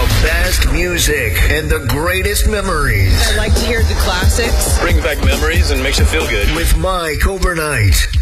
The best music and the greatest memories. I like to hear the classics. Brings back memories and makes you feel good. With Mike overnight.